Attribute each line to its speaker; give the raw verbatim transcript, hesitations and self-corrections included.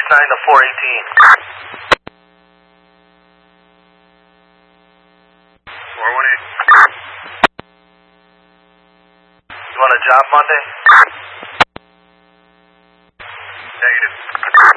Speaker 1: nine to four eighteen. four one eight. You want a job Monday?